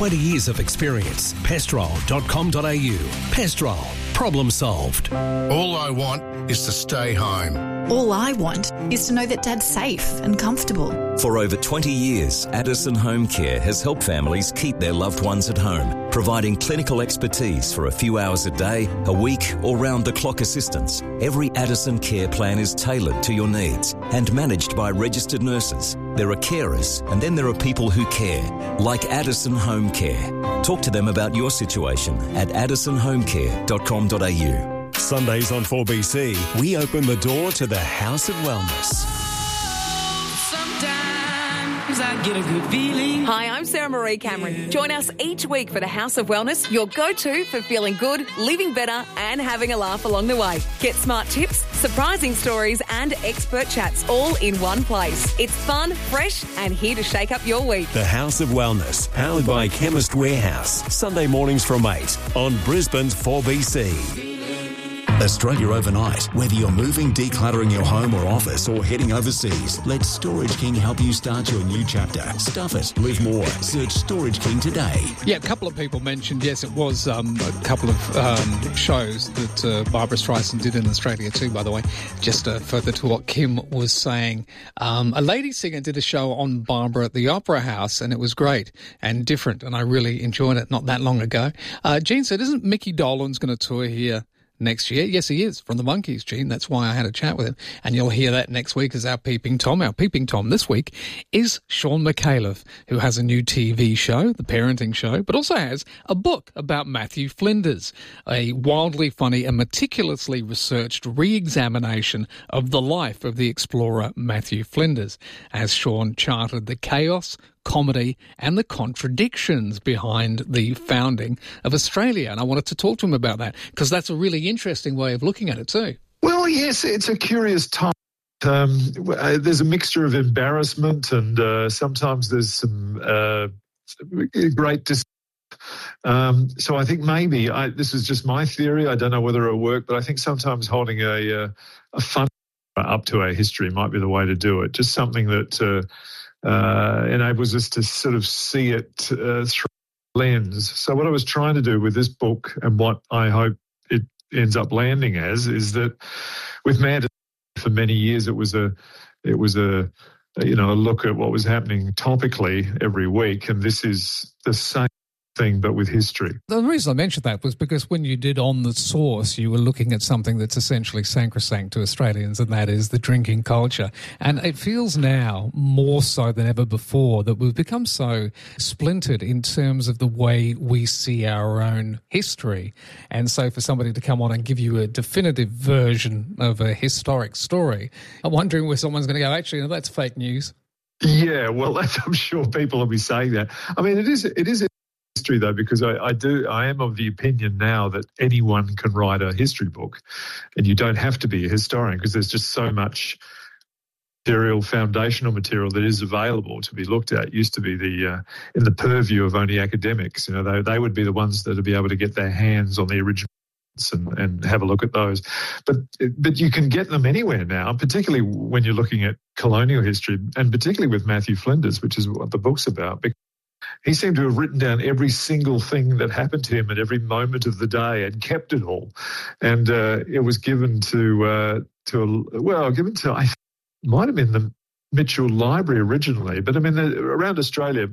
20 years of experience. Pestrol.com.au. Pestrol. Problem solved. All I want is to stay home. All I want is to know that Dad's safe and comfortable. For over 20 years, Addison Home Care has helped families keep their loved ones at home, providing clinical expertise for a few hours a day, a week, or round-the-clock assistance. Every Addison care plan is tailored to your needs and managed by registered nurses. There are carers, and then there are people who care, like Addison Home Care. Talk to them about your situation at addisonhomecare.com.au. Sundays on 4BC, we open the door to the House of Wellness. Sometimes I get a good feeling. Hi, I'm Sarah Marie Cameron. Join us each week for the House of Wellness, your go-to for feeling good, living better, and having a laugh along the way. Get smart tips, surprising stories, and expert chats all in one place. It's fun, fresh, and here to shake up your week. The House of Wellness, powered by Chemist Warehouse. Sunday mornings from 8 on Brisbane's 4BC. Australia Overnight. Whether you're moving, decluttering your home or office, or heading overseas, let Storage King help you start your new chapter. Stuff it. Live more. Search Storage King today. Yeah, a couple of people mentioned, yes, it was a couple of shows that Barbara Streisand did in Australia too, by the way. Just further to what Kim was saying. A lady singer did a show on Barbara at the Opera House, and it was great and different, and I really enjoyed it not that long ago. Jean said, isn't Mickey Dolenz going to tour here next year? Yes, he is, from the Monkees, Gene. That's why I had a chat with him. And you'll hear that next week as our Peeping Tom. Our Peeping Tom this week is Sean McAuliffe, who has a new TV show, The Parenting Show, but also has a book about Matthew Flinders, a wildly funny and meticulously researched re-examination of the life of the explorer Matthew Flinders, as Sean charted the chaos, comedy and the contradictions behind the founding of Australia. And I wanted to talk to him about that because that's a really interesting way of looking at it too. Well, yes, it's a curious time. There's a mixture of embarrassment and sometimes there's some great so I think maybe, this is just my theory, I don't know whether it'll work, but I think sometimes holding a fun up to our history might be the way to do it. Just something that enables us to sort of see it through a lens. So what I was trying to do with this book and what I hope it ends up landing as is that with Mad for many years it was a look at what was happening topically every week, and this is the same thing but with history. The reason I mentioned that was because when you did On the Source, you were looking at something that's essentially sacrosanct to Australians, and that is the drinking culture. And it feels now more so than ever before that we've become so splintered in terms of the way we see our own history. And so for somebody to come on and give you a definitive version of a historic story, I'm wondering where someone's going to go, actually, no, that's fake news. Yeah, well, I'm sure people will be saying that. I mean, it is history though, because I am of the opinion now that anyone can write a history book, and you don't have to be a historian because there's just so much foundational material that is available to be looked at. It used to be in the purview of only academics. You know, they would be the ones that would be able to get their hands on the original and have a look at those. But you can get them anywhere now, particularly when you're looking at colonial history, and particularly with Matthew Flinders, which is what the book's about. He seemed to have written down every single thing that happened to him at every moment of the day and kept it all. And it was given to I might have been the Mitchell Library originally, but I mean, around Australia,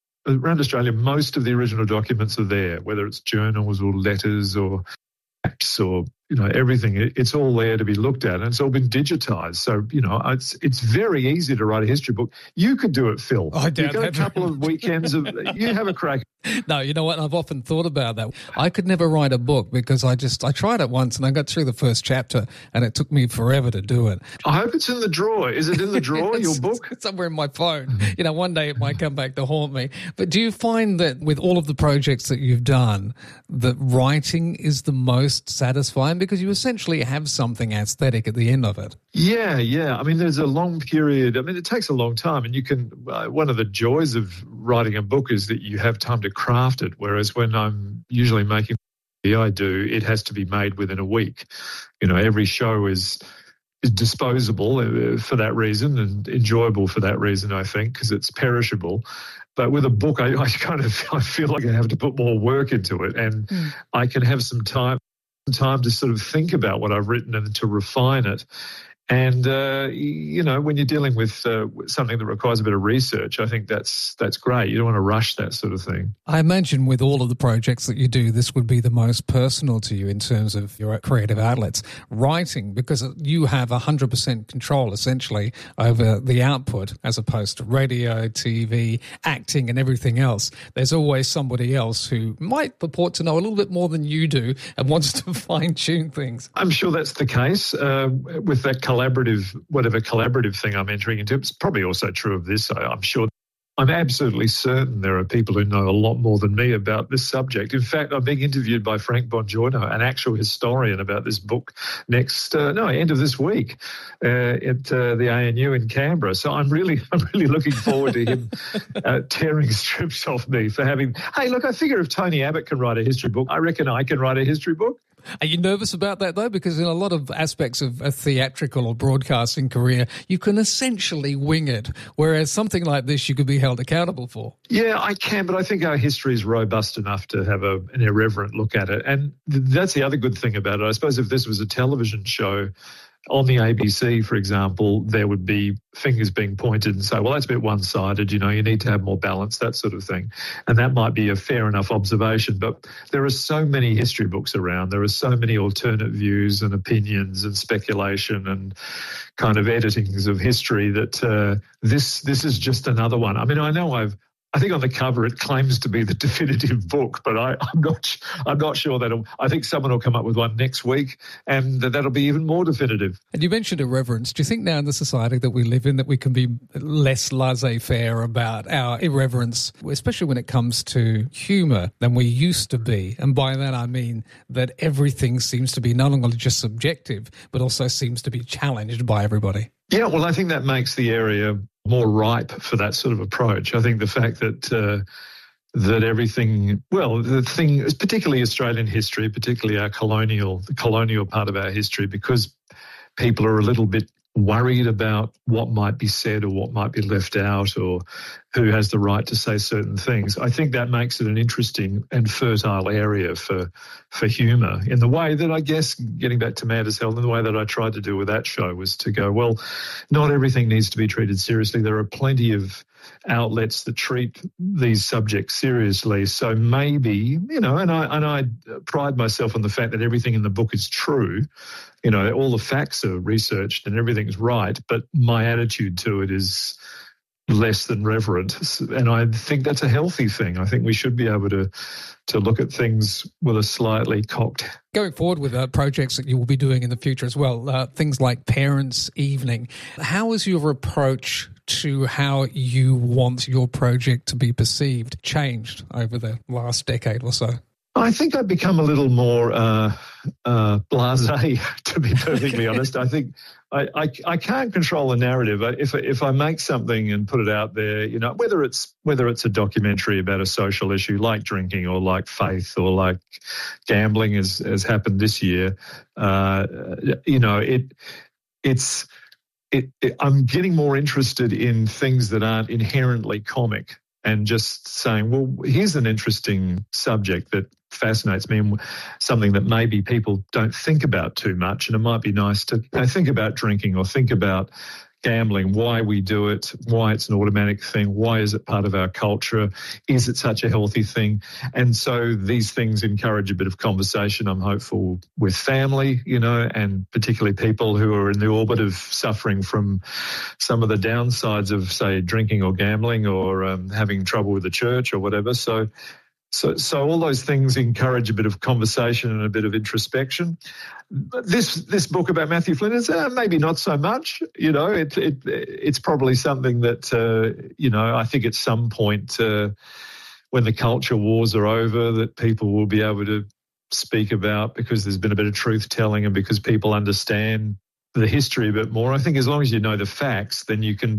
most of the original documents are there, whether it's journals or letters or apps or, everything. It's all there to be looked at, and it's all been digitized. So, it's very easy to write a history book. You could do it, Phil. I doubt you got a couple of weekends you have a crack. No, you know what? I've often thought about that. I could never write a book because I tried it once and I got through the first chapter and it took me forever to do it. I hope it's in the drawer. Is it in the drawer, your book? It's somewhere in my phone. One day it might come back to haunt me. But do you find that with all of the projects that you've done, that writing is the most satisfying because you essentially have something aesthetic at the end of it? Yeah. I mean, there's a long period. I mean, it takes a long time, and you can. One of the joys of writing a book is that you have time to craft it. Whereas when I'm usually making it has to be made within a week. Every show is disposable for that reason and enjoyable for that reason, I think, because it's perishable. But with a book, I feel like I have to put more work into it, and I can have some time to sort of think about what I've written and to refine it. And, when you're dealing with something that requires a bit of research, I think that's great. You don't want to rush that sort of thing. I imagine with all of the projects that you do, this would be the most personal to you in terms of your creative outlets. Writing, because you have 100% control, essentially, over the output as opposed to radio, TV, acting and everything else. There's always somebody else who might purport to know a little bit more than you do and wants to fine-tune things. I'm sure that's the case with that collaborative thing I'm entering into. It's probably also true of this. I'm absolutely certain there are people who know a lot more than me about this subject. In fact, I'm being interviewed by Frank Bongiorno, an actual historian, about this book end of this week at the ANU in Canberra. So I'm really looking forward to him tearing strips off me for having, hey, look, I figure if Tony Abbott can write a history book, I reckon I can write a history book. Are you nervous about that, though? Because in a lot of aspects of a theatrical or broadcasting career, you can essentially wing it, whereas something like this you could be held accountable for. Yeah, I can, but I think our history is robust enough to have an irreverent look at it. And that's the other good thing about it. I suppose if this was a television show, on the ABC, for example, there would be fingers being pointed and say, well, that's a bit one-sided, you need to have more balance, that sort of thing. And that might be a fair enough observation. But there are so many history books around. There are so many alternate views and opinions and speculation and kind of editings of history that this is just another one. I mean, I think on the cover it claims to be the definitive book, but I'm not sure that I think someone will come up with one next week, and that'll be even more definitive. And you mentioned irreverence. Do you think now in the society that we live in that we can be less laissez-faire about our irreverence, especially when it comes to humour, than we used to be? And by that I mean that everything seems to be not only just subjective, but also seems to be challenged by everybody. Yeah, well, I think that makes the area more ripe for that sort of approach. I think the fact that everything, the thing is particularly Australian history, particularly the colonial part of our history, because people are a little bit worried about what might be said or what might be left out or who has the right to say certain things. I think that makes it an interesting and fertile area for humour in the way that, I guess, getting back to Mad as Hell, in the way that I tried to do with that show was to go, well, not everything needs to be treated seriously. There are plenty of outlets that treat these subjects seriously. So maybe, and I pride myself on the fact that everything in the book is true. All the facts are researched and everything's right, but my attitude to it is less than reverent. And I think that's a healthy thing. I think we should be able to look at things with a slightly cocked. Going forward with projects that you will be doing in the future as well, things like Parents' Evening, how is your approach to how you want your project to be perceived changed over the last decade or so? I think I've become a little more blasé, to be perfectly honest. I think I can't control the narrative. If I make something and put it out there, whether it's a documentary about a social issue like drinking or like faith or like gambling, as happened this year, I'm getting more interested in things that aren't inherently comic and just saying, well, here's an interesting subject that fascinates me and something that maybe people don't think about too much. And it might be nice to think about drinking or think about gambling, why we do it, why it's an automatic thing, why is it part of our culture, is it such a healthy thing? And so these things encourage a bit of conversation, I'm hopeful, with family, and particularly people who are in the orbit of suffering from some of the downsides of, say, drinking or gambling or having trouble with the church or whatever. So all those things encourage a bit of conversation and a bit of introspection. This book about Matthew Flynn is maybe not so much. It's probably something that I think at some point when the culture wars are over, that people will be able to speak about, because there's been a bit of truth telling and because people understand the history a bit more. I think as long as you know the facts, then you can talk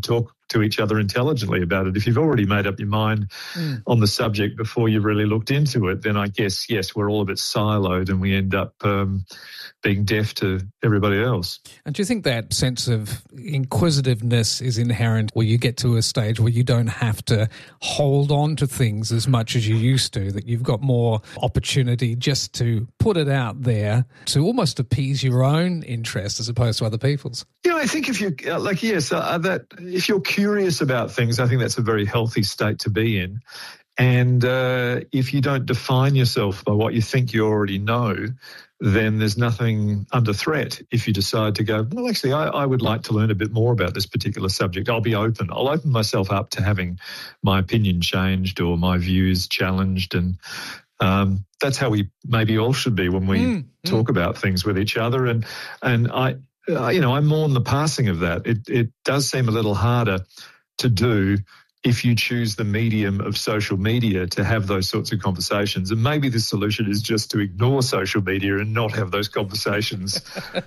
to each other intelligently about it. If you've already made up your mind on the subject before you've really looked into it, then I guess, yes, we're all a bit siloed and we end up being deaf to everybody else. And do you think that sense of inquisitiveness is inherent where you get to a stage where you don't have to hold on to things as much as you used to, that you've got more opportunity just to put it out there to almost appease your own interest as opposed to other people's? Yeah, I think if you that if you're curious about things, I think that's a very healthy state to be in. And if you don't define yourself by what you think you already know, then there's nothing under threat. If you decide to go, well, actually, I would like to learn a bit more about this particular subject, I'll be open. I'll open myself up to having my opinion changed or my views challenged. And that's how we maybe all should be when we talk about things with each other. And I mourn the passing of that. It does seem a little harder to do if you choose the medium of social media to have those sorts of conversations. And maybe the solution is just to ignore social media and not have those conversations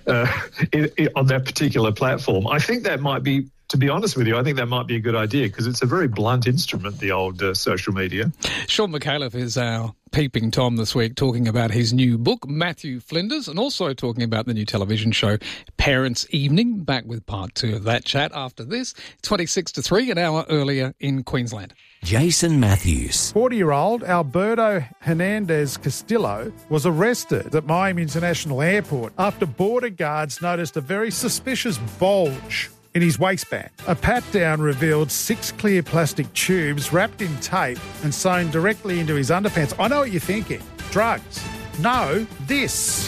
on that particular platform. I think that might be, to be honest with you, I think that might be a good idea because it's a very blunt instrument, the old social media. Sean McAuliffe is our Peeping Tom this week, talking about his new book, Matthew Flinders, and also talking about the new television show, Parents' Evening. Back with part 2 of that chat after this. 26 to 3, an hour earlier in Queensland. Jason Matthews. 40-year-old Alberto Hernandez Castillo was arrested at Miami International Airport after border guards noticed a very suspicious bulge in his waistband. A pat-down revealed 6 clear plastic tubes wrapped in tape and sewn directly into his underpants. I know what you're thinking. Drugs. No, this.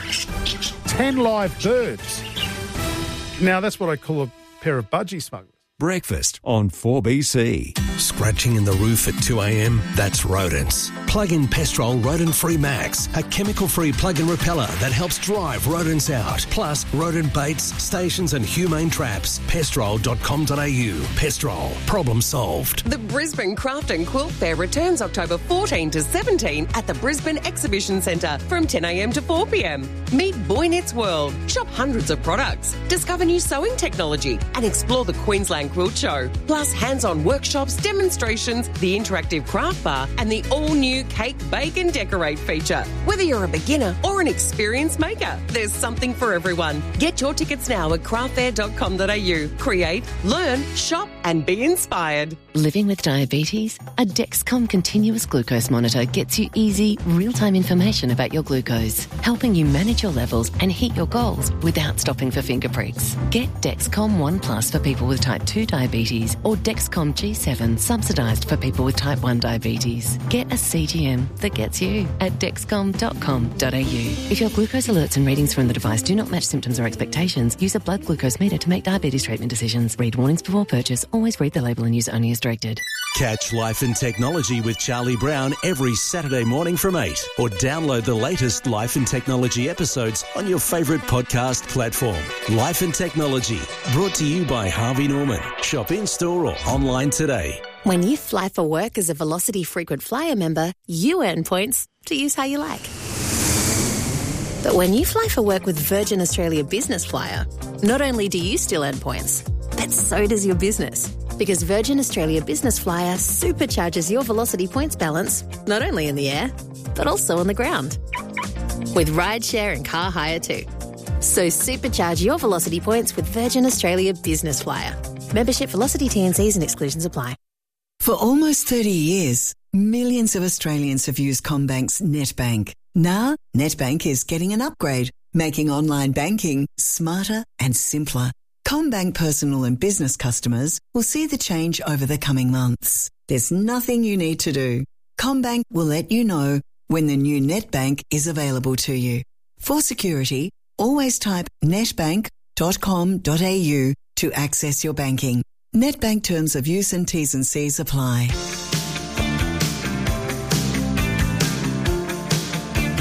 10 live birds. Now, that's what I call a pair of budgie smugglers. Breakfast on 4BC. Scratching in the roof at 2 a.m? That's rodents. Plug in Pestrol Rodent Free Max, a chemical-free plug-in repeller that helps drive rodents out. Plus, rodent baits, stations and humane traps. Pestrol.com.au. Pestrol. Problem solved. The Brisbane Craft and Quilt Fair returns October 14 to 17 at the Brisbane Exhibition Centre from 10 a.m. to 4 p.m. Meet Boy Knits World. Shop hundreds of products. Discover new sewing technology and explore the Queensland Quilt Show. Plus, hands-on workshops, demonstrations, the interactive craft bar and the all-new Cake, Bake and Decorate feature. Whether you're a beginner or an experienced maker, there's something for everyone. Get your tickets now at craftfair.com.au. Create, learn, shop and be inspired. Living with diabetes? A Dexcom continuous glucose monitor gets you easy, real-time information about your glucose, helping you manage your levels and hit your goals without stopping for finger pricks. Get Dexcom One Plus for people with type 2 diabetes or Dexcom G7 subsidised for people with type 1 diabetes. Get a CGM that gets you at dexcom.com.au. If your glucose alerts and readings from the device do not match symptoms or expectations, use a blood glucose meter to make diabetes treatment decisions. Read warnings before purchase. Always read the label and use only as directed. Catch Life in Technology with Charlie Brown every Saturday morning from 8 or download the latest Life in Technology episodes on your favourite podcast platform. Life in Technology, brought to you by Harvey Norman. Shop in-store or online today. When you fly for work as a Velocity Frequent Flyer member, you earn points to use how you like. But when you fly for work with Virgin Australia Business Flyer, not only do you still earn points, but so does your business. Because Virgin Australia Business Flyer supercharges your Velocity points balance, not only in the air, but also on the ground. With rideshare and car hire too. So supercharge your Velocity points with Virgin Australia Business Flyer. Membership, Velocity, T&Cs and exclusions apply. For almost 30 years, millions of Australians have used CommBank's NetBank. Now, NetBank is getting an upgrade, making online banking smarter and simpler. CommBank personal and business customers will see the change over the coming months. There's nothing you need to do. CommBank will let you know when the new NetBank is available to you. For security, always type netbank.com.au to access your banking. NetBank terms of use and T's and C's apply.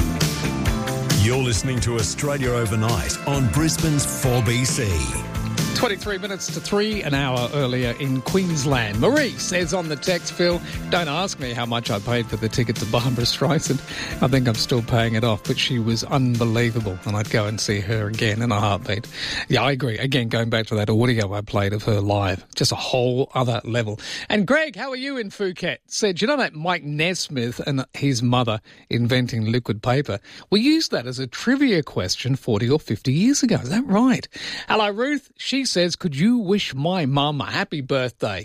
You're listening to Australia Overnight on Brisbane's 4BC. 23 minutes to 3, an hour earlier in Queensland. Marie says on the text, Phil, don't ask me how much I paid for the ticket to Barbra Streisand. I think I'm still paying it off, but she was unbelievable, and I'd go and see her again in a heartbeat. Yeah, I agree. Again, going back to that audio I played of her live, just a whole other level. And Greg, how are you in Phuket? Said, you know that Mike Nesmith and his mother inventing liquid paper? We used that as a trivia question 40 or 50 years ago. Is that right? Hello, Ruth. She says, could you wish my mum a happy birthday?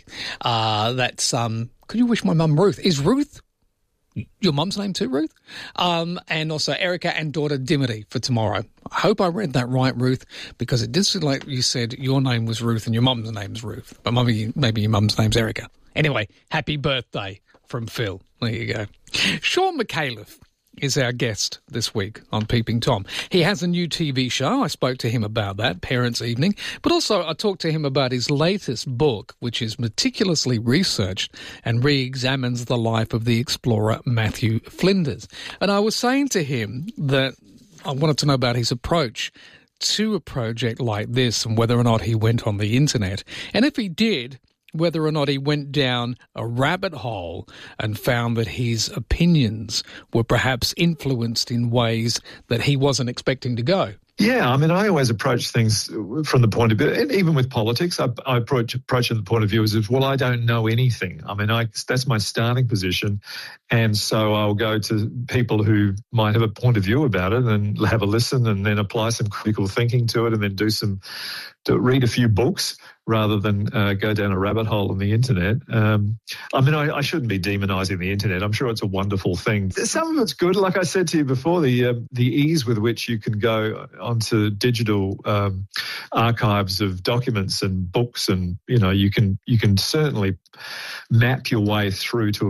Could you wish my mum Ruth? Is Ruth your mum's name too, Ruth? And also Erica and daughter Dimity for tomorrow. I hope I read that right, Ruth, because it did seem like you said your name was Ruth and your mum's name's Ruth. But maybe your mum's name's Erica. Anyway, happy birthday from Phil. There you go. Sean McAuliffe is our guest this week on Peeping Tom. He has a new TV show. I spoke to him about that, Parents' Evening, but also I talked to him about his latest book, which is meticulously researched and re-examines the life of the explorer Matthew Flinders. And I was saying to him that I wanted to know about his approach to a project like this and whether or not he went on the internet. And if he did, whether or not he went down a rabbit hole and found that his opinions were perhaps influenced in ways that he wasn't expecting to go. Yeah, I mean, I always approach things from the point of view, and even with politics, I approach from the point of view as, well, I don't know anything. I mean, that's my starting position, and so I'll go to people who might have a point of view about it and have a listen and then apply some critical thinking to it and then read a few books rather than go down a rabbit hole on the internet. I mean, I shouldn't be demonising the internet. I'm sure it's a wonderful thing. Some of it's good. Like I said to you before, the ease with which you can go onto digital archives of documents and books, and you can certainly map your way through to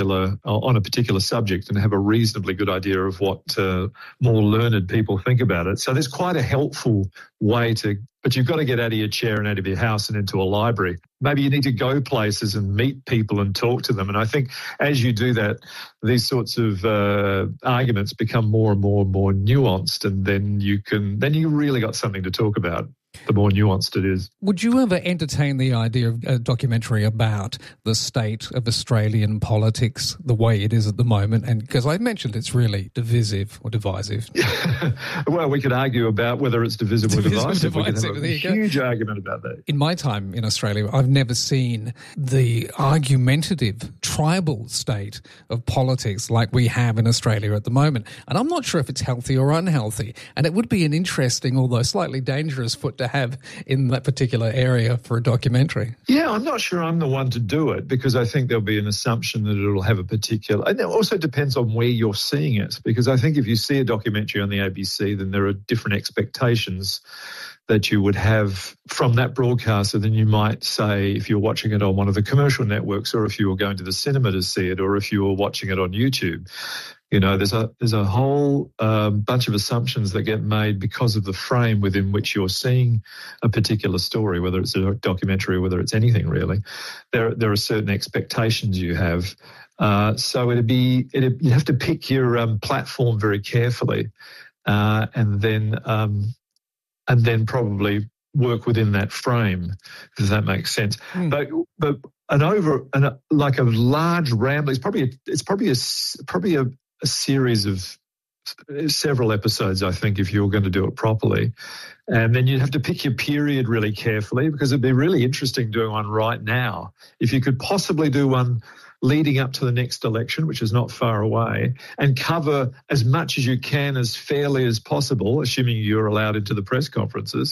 on a particular subject and have a reasonably good idea of what more learned people think about it. So there's quite a helpful way but you've got to get out of your chair and out of your house and into a library. Maybe you need to go places and meet people and talk to them. And I think as you do that, these sorts of arguments become more and more and more nuanced, and then you really got something to talk about, the more nuanced it is. Would you ever entertain the idea of a documentary about the state of Australian politics, the way it is at the moment? And because I mentioned it's really divisive or divisive. Well, we could argue about whether it's divisive or divisive. We could have a huge argument about that. In my time in Australia, I've never seen the argumentative tribal state of politics like we have in Australia at the moment. And I'm not sure if it's healthy or unhealthy. And it would be an interesting, although slightly dangerous, foot to have in that particular area for a documentary. Yeah, I'm not sure I'm the one to do it, because I think there'll be an assumption that it'll have a particular... And it also depends on where you're seeing it, because I think if you see a documentary on the ABC, then there are different expectations that you would have from that broadcaster than you might say if you're watching it on one of the commercial networks, or if you were going to the cinema to see it, or if you were watching it on YouTube. There's a whole bunch of assumptions that get made because of the frame within which you're seeing a particular story, whether it's a documentary or whether it's anything really. There are certain expectations you have. So you have to pick your platform very carefully, and then probably work within that frame. Does that make sense? But like a large rambling, it's probably a series of several episodes, I think, if you're going to do it properly. And then you'd have to pick your period really carefully, because it'd be really interesting doing one right now. If you could possibly do one leading up to the next election, which is not far away, and cover as much as you can as fairly as possible, assuming you're allowed into the press conferences,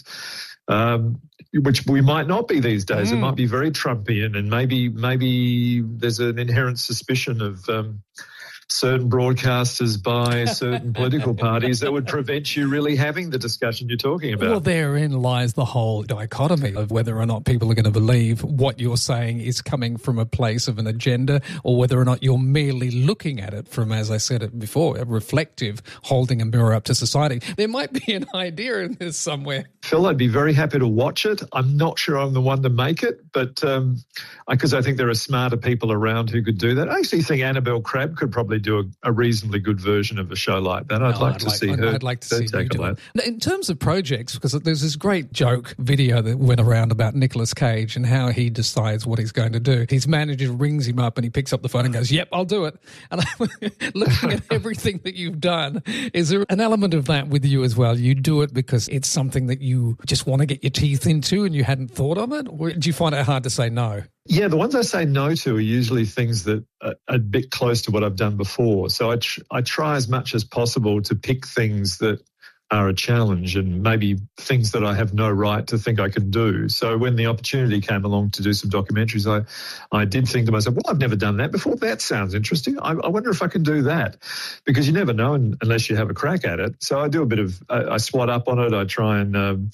which we might not be these days. It might be very Trumpian, and maybe there's an inherent suspicion of certain broadcasters by certain political parties that would prevent you really having the discussion you're talking about. Well, therein lies the whole dichotomy of whether or not people are going to believe what you're saying is coming from a place of an agenda, or whether or not you're merely looking at it from, as I said it before, a reflective, holding a mirror up to society. There might be an idea in this somewhere. Phil, I'd be very happy to watch it. I'm not sure I'm the one to make it, but because I think there are smarter people around who could do that. I actually think Annabelle Crabb could probably do a reasonably good version of a show like that. I'd like to see her. I'd like to see you do that. Now, in terms of projects, because there's this great joke video that went around about Nicolas Cage and how he decides what he's going to do. His manager rings him up and he picks up the phone and goes, "Yep, I'll do it." And looking at everything that you've done, is there an element of that with you as well? You do it because it's something that you just want to get your teeth into and you hadn't thought of it? Or do you find it hard to say no? Yeah, the ones I say no to are usually things that are a bit close to what I've done before. So I try as much as possible to pick things that are a challenge and maybe things that I have no right to think I can do. So when the opportunity came along to do some documentaries, I did think to myself, well, I've never done that before. That sounds interesting. I wonder if I can do that, because you never know unless you have a crack at it. So I do a bit of, I swat up on it. I try and,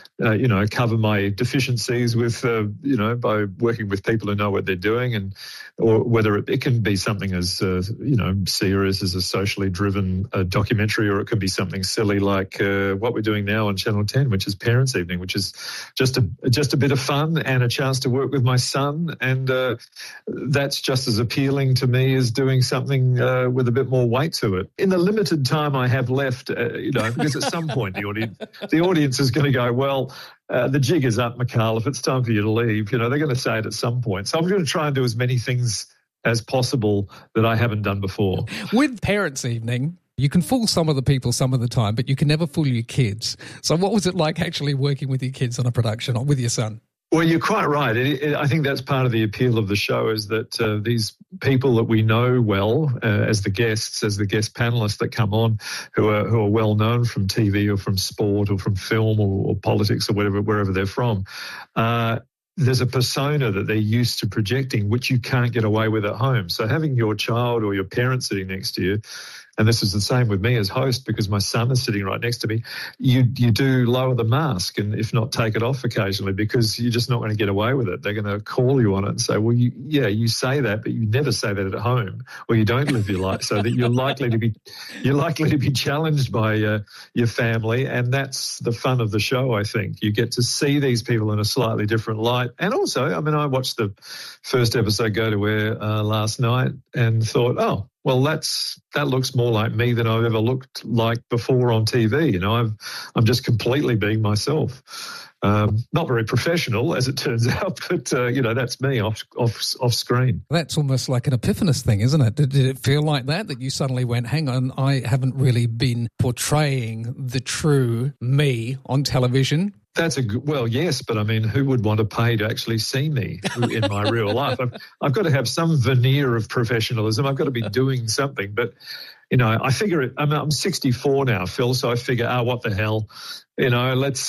cover my deficiencies with, by working with people who know what they're doing, or whether it can be something as, serious as a socially driven documentary, or it can be something silly like what we're doing now on Channel 10, which is Parents' Evening, which is just a bit of fun and a chance to work with my son. And that's just as appealing to me as doing something with a bit more weight to it. In the limited time I have left, because at some point the audience is going to go, well, the jig is up, McCarl. If it's time for you to leave, they're going to say it at some point. So I'm going to try and do as many things as possible that I haven't done before. With Parents' Evening, you can fool some of the people some of the time, but you can never fool your kids. So what was it like actually working with your kids on a production or with your son? Well, you're quite right. I think that's part of the appeal of the show, is that these people that we know well as the guest panelists that come on, who are well known from TV or from sport or from film or politics or wherever they're from, there's a persona that they're used to projecting, which you can't get away with at home. So having your child or your parent sitting next to you, and this is the same with me as host because my son is sitting right next to me, you do lower the mask and if not take it off occasionally, because you're just not going to get away with it. They're going to call you on it and say, well, you say that, but you never say that at home, or you don't live your life, so that you're likely to be challenged by your family. And that's the fun of the show, I think. You get to see these people in a slightly different light. And also, I watched the first episode go to air last night and thought, oh, well, that looks more like me than I've ever looked like before on TV. I'm just completely being myself. Not very professional, as it turns out, but that's me off screen. That's almost like an epiphanous thing, isn't it? Did it feel like that you suddenly went, hang on, I haven't really been portraying the true me on television? That's yes, but who would want to pay to actually see me in my real life? I've got to have some veneer of professionalism. I've got to be doing something. But, I figure I'm 64 now, Phil, so I figure, what the hell? Let's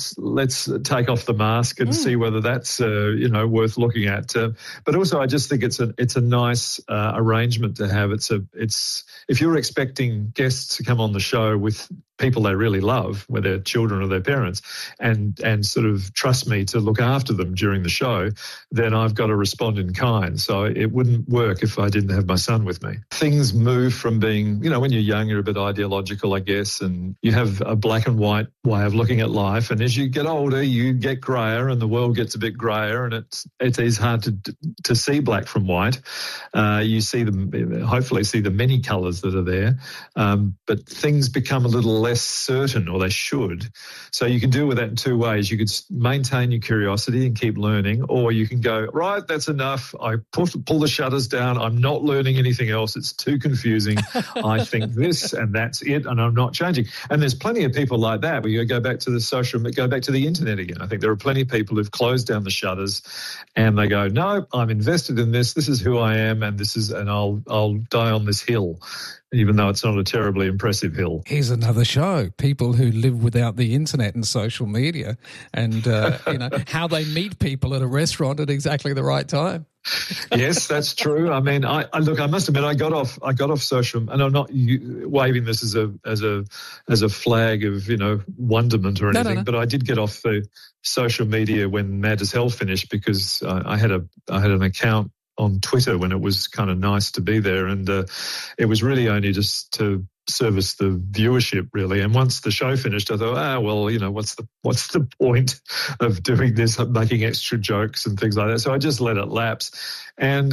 take off the mask and see whether that's worth looking at. But also, I just think it's a nice arrangement to have. It's if you're expecting guests to come on the show with people they really love, whether they're children or their parents, and sort of trust me to look after them during the show, then I've got to respond in kind. So it wouldn't work if I didn't have my son with me. Things move from being, when you're young, you're a bit ideological, I guess, and you have a black and white way of looking at life. And as you get older, you get greyer, and the world gets a bit greyer, and it is hard to see black from white. You hopefully see the many colours that are there, but things become a little less certain, or they should. So you can deal with that in two ways. You could maintain your curiosity and keep learning, or you can go, right, that's enough. I pull the shutters down. I'm not learning anything else. It's too confusing. I think this and that's it, and I'm not changing. And there's plenty of people like that where you go back to the internet again. I think there are plenty of people who've closed down the shutters and they go, no, I'm invested in this. This is who I am, and I'll die on this hill, even though it's not a terribly impressive hill. Here's another show, people who live without the internet and social media, and how they meet people at a restaurant at exactly the right time. Yes, that's true. I must admit, I got off social, and I'm not waving this as a flag of wonderment or anything, but I did get off the social media when Mad as Hell finished, because I had an account on Twitter when it was kind of nice to be there, and it was really only just to service the viewership, really. And once the show finished, I thought, well, what's the point of doing this, making extra jokes and things like that? So I just let it lapse. And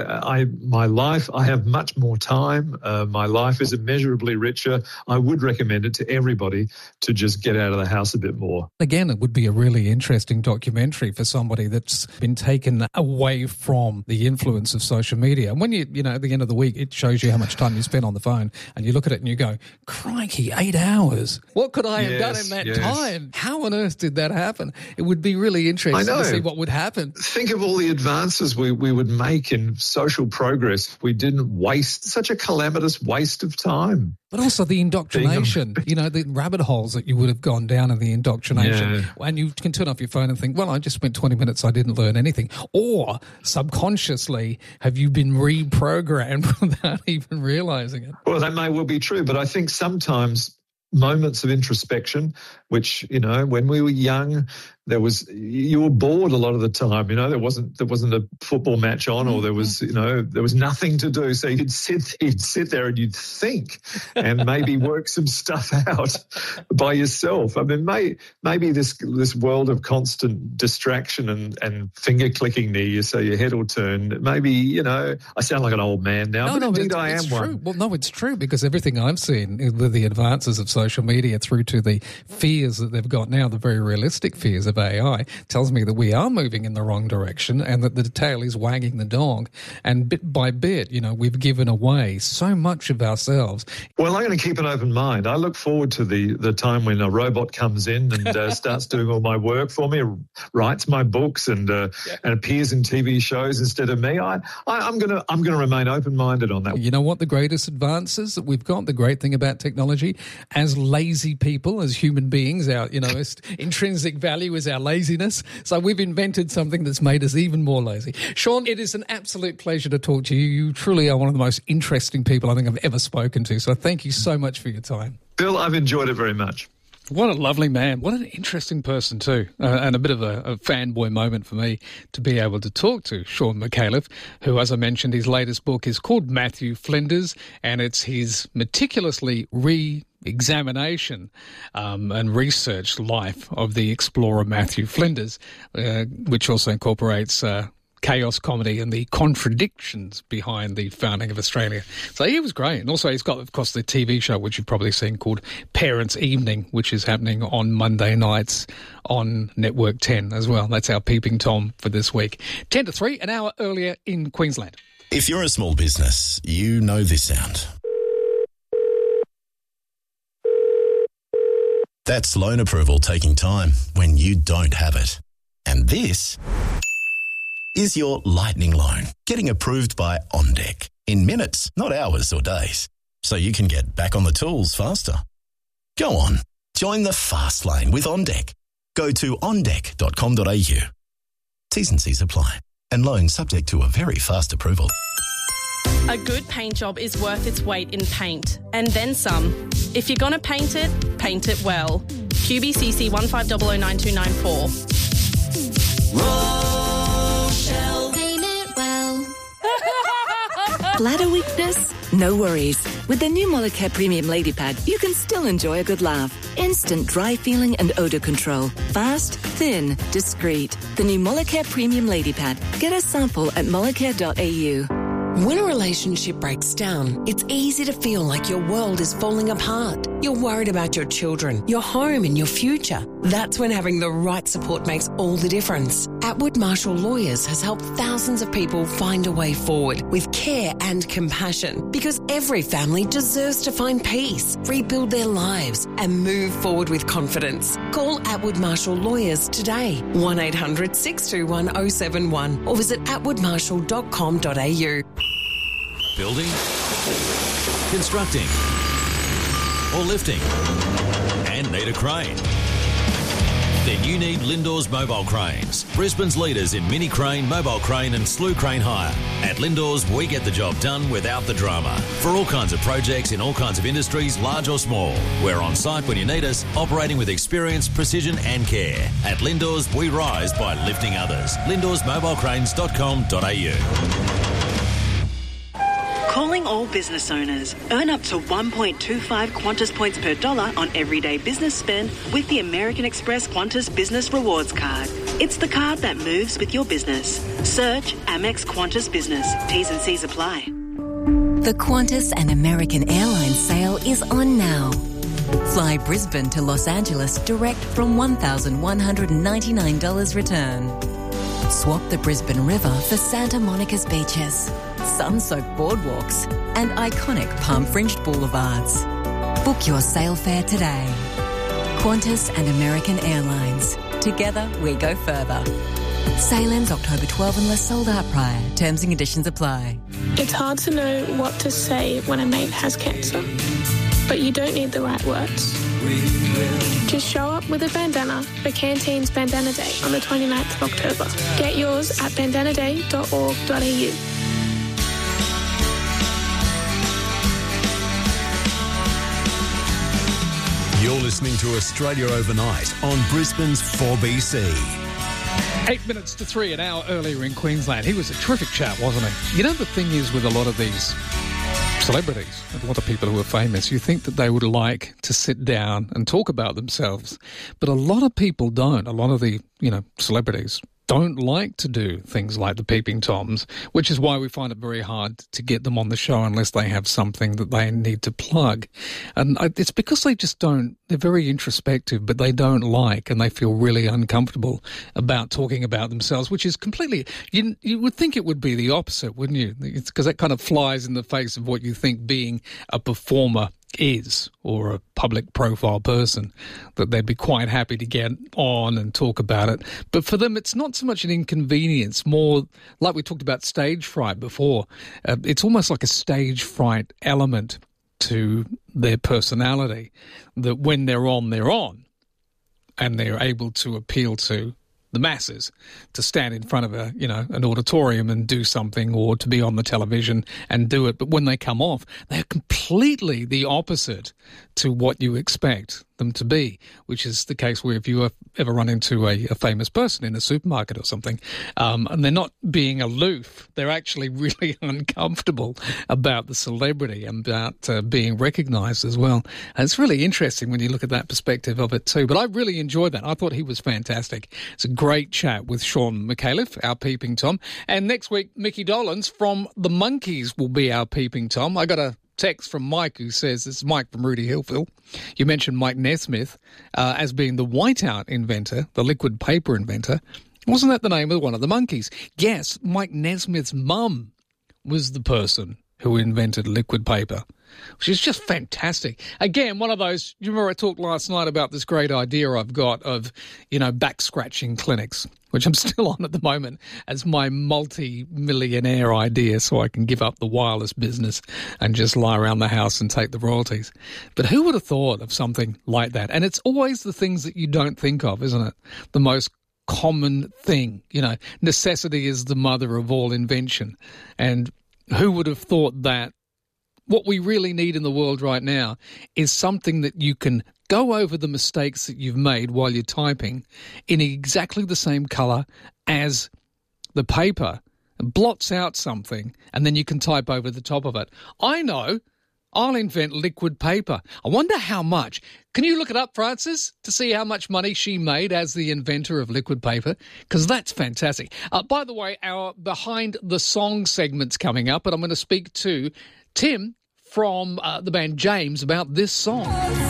my life, I have much more time. My life is immeasurably richer. I would recommend it to everybody to just get out of the house a bit more. Again, it would be a really interesting documentary for somebody that's been taken away from the influence of social media. And when you at the end of the week, it shows you how much time you spend on the phone, and you look at it and you go, crikey, 8 hours. What could I have done in that time? How on earth did that happen? It would be really interesting to see what would happen. Think of all the advances we would make in social progress. We didn't waste such a calamitous waste of time. But also the indoctrination, the rabbit holes that you would have gone down in the indoctrination. Yeah. And you can turn off your phone and think, well, I just spent 20 minutes, I didn't learn anything. Or subconsciously, have you been reprogrammed without even realising it? Well, that may well be true, but I think sometimes moments of introspection, which, when we were young, you were bored a lot of the time. There wasn't a football match on, or there was nothing to do. So you'd sit there and you'd think and maybe work some stuff out by yourself. I mean, maybe this world of constant distraction and finger clicking near you, so your head will turn. Maybe, I sound like an old man now, but indeed I am true. one. Well, no, it's true, because everything I've seen with the advances of social media through to the fears that they've got now, the very realistic fears of AI, tells me that we are moving in the wrong direction, and that the tail is wagging the dog. And bit by bit, we've given away so much of ourselves. Well, I'm going to keep an open mind. I look forward to the time when a robot comes in and starts doing all my work for me, writes my books, and appears in TV shows instead of me. I'm going to remain open-minded on that. You know what the greatest advances that we've got, the great thing about technology, as lazy people, as human beings, our intrinsic value is our laziness. So we've invented something that's made us even more lazy. Sean, it is an absolute pleasure to talk to you. You truly are one of the most interesting people I think I've ever spoken to. So thank you so much for your time. Bill, I've enjoyed it very much. What a lovely man. What an interesting person too. And a bit of a fanboy moment for me to be able to talk to Sean McAuliffe, who, as I mentioned, his latest book is called Matthew Flinders, and it's his meticulously examination and research life of the explorer Matthew Flinders, which also incorporates chaos comedy and the contradictions behind the founding of Australia. So he was great. And also he's got, of course, the TV show, which you've probably seen, called Parents' Evening, which is happening on Monday nights on Network 10 as well. That's our Peeping Tom for this week. 10 to 3, an hour earlier in Queensland. If you're a small business, you know this sound. That's loan approval taking time when you don't have it. And this is your lightning loan getting approved by OnDeck in minutes, not hours or days, so you can get back on the tools faster. Go on, join the fast lane with OnDeck. Go to ondeck.com.au. T's and C's apply, and loan subject to a very fast approval. A good paint job is worth its weight in paint, and then some. If you're going to paint it well. QBCC 15009294. Rochelle. Paint it well. Bladder weakness? No worries. With the new Molicare Premium Lady Pad, you can still enjoy a good laugh. Instant dry feeling and odour control. Fast, thin, discreet. The new Molicare Premium Lady Pad. Get a sample at molicare.au. When a relationship breaks down, it's easy to feel like your world is falling apart. You're worried about your children, your home and your future. That's when having the right support makes all the difference. Atwood Marshall Lawyers has helped thousands of people find a way forward with care and compassion, because every family deserves to find peace, rebuild their lives and move forward with confidence. Call Atwood Marshall Lawyers today, 1-800-621-071, or visit atwoodmarshall.com.au. Building, constructing, or lifting, and need a crane? Then you need Lindors Mobile Cranes, Brisbane's leaders in mini crane, mobile crane and slew crane hire. At Lindors, we get the job done without the drama. For all kinds of projects in all kinds of industries, large or small. We're on site when you need us, operating with experience, precision and care. At Lindors, we rise by lifting others. LindorsMobileCranes.com.au. Calling calling all business owners. Earn up to 1.25 Qantas points per dollar on everyday business spend with the American Express Qantas Business Rewards Card. It's the card that moves with your business. Search Amex Qantas Business. T's and C's apply. The Qantas and American Airlines sale is on now. Fly Brisbane to Los Angeles direct from $1,199 return. Swap the Brisbane River for Santa Monica's beaches, sun-soaked boardwalks, and iconic palm-fringed boulevards. Book your sail fare today. Qantas and American Airlines. Together we go further. Sail ends October 12 unless sold out prior. Terms and conditions apply. It's hard to know what to say when a mate has cancer, but you don't need the right words. Just show up with a bandana for Canteen's Bandana Day on the 29th of October. Get yours at bandanaday.org.au. You're listening to Australia Overnight on Brisbane's 4BC. 8 minutes to 3, an hour earlier in Queensland. He was a terrific chap, wasn't he? You know, the thing is with a lot of these celebrities, a lot of people who are famous, you think that they would like to sit down and talk about themselves. But a lot of people don't. A lot of the, celebrities don't like to do things like the Peeping Toms, which is why we find it very hard to get them on the show unless they have something that they need to plug. And it's because they just don't, they're very introspective, but they don't like and they feel really uncomfortable about talking about themselves, which is completely, you would think it would be the opposite, wouldn't you? It's because that kind of flies in the face of what you think being a performer is, or a public profile person, that they'd be quite happy to get on and talk about it. But for them, it's not so much an inconvenience, more like we talked about stage fright before. It's almost like a stage fright element to their personality, that when they're on, and they're able to appeal to the masses, to stand in front of an auditorium and do something, or to be on the television and do it. But when they come off, they're completely the opposite to what you expect them to be, which is the case where if you ever run into a famous person in a supermarket or something, and they're not being aloof, they're actually really uncomfortable about the celebrity and about being recognised as well. And it's really interesting when you look at that perspective of it too. But I really enjoyed that. I thought he was fantastic. It's a great chat with Sean McAuliffe, our Peeping Tom. And next week, Mickey Dolenz from the Monkees will be our Peeping Tom. I got a text from Mike who says, this is Mike from Rudy Hillville. You mentioned Mike Nesmith as being the whiteout inventor, the liquid paper inventor. Wasn't that the name of one of the Monkees? Yes, Mike Nesmith's mum was the person who invented liquid paper, which is just fantastic. Again, one of those, you remember I talked last night about this great idea I've got of, back scratching clinics, which I'm still on at the moment as my multi-millionaire idea, so I can give up the wireless business and just lie around the house and take the royalties. But who would have thought of something like that? And it's always the things that you don't think of, isn't it? The most common thing, necessity is the mother of all invention. And who would have thought that what we really need in the world right now is something that you can go over the mistakes that you've made while you're typing in exactly the same colour as the paper, and blots out something, and then you can type over the top of it. I know. I'll invent liquid paper. I wonder how much. Can you look it up, Francis, to see how much money she made as the inventor of liquid paper? Because that's fantastic. By the way, our Behind the Song segment's coming up, and I'm going to speak to Tim from the band James about this song.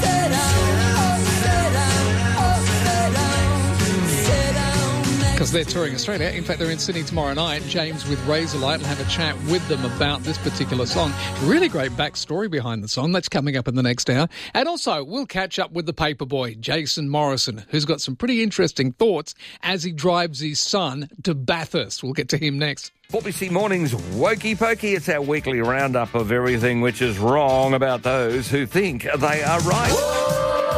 Because they're touring Australia. In fact, they're in Sydney tomorrow night. James with Razorlight will have a chat with them about this particular song. Really great backstory behind the song. That's coming up in the next hour. And also, we'll catch up with the paperboy, Jason Morrison, who's got some pretty interesting thoughts as he drives his son to Bathurst. We'll get to him next. 4BC Mornings Wokey Pokey. It's our weekly roundup of everything which is wrong about those who think they are right.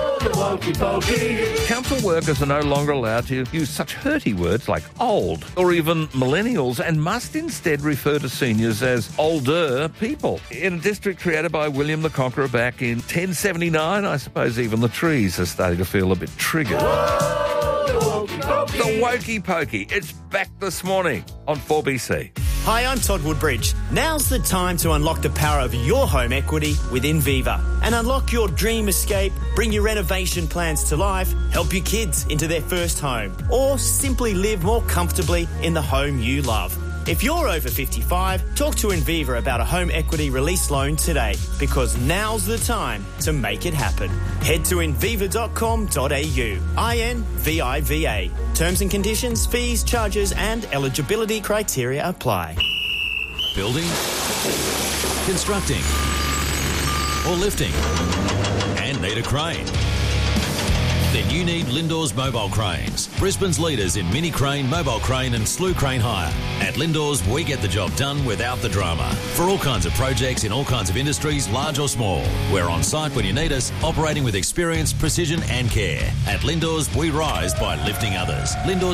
Council workers are no longer allowed to use such hurty words like old or even millennials, and must instead refer to seniors as older people. In a district created by William the Conqueror back in 1079, I suppose even the trees are starting to feel a bit triggered. The Wokey Pokey. It's back this morning on 4BC. Hi, I'm Todd Woodbridge. Now's the time to unlock the power of your home equity with Inviva and unlock your dream escape, bring your renovation plans to life, help your kids into their first home, or simply live more comfortably in the home you love. If you're over 55, talk to Inviva about a home equity release loan today, because now's the time to make it happen. Head to inviva.com.au. INVIVA. Terms and conditions, fees, charges and eligibility criteria apply. Building, constructing, or lifting, and need a crane? Then you need Lindors Mobile Cranes, Brisbane's leaders in mini crane, mobile crane and slew crane hire. At Lindors, we get the job done without the drama. For all kinds of projects in all kinds of industries, large or small. We're on site when you need us, operating with experience, precision and care. At Lindors, we rise by lifting others.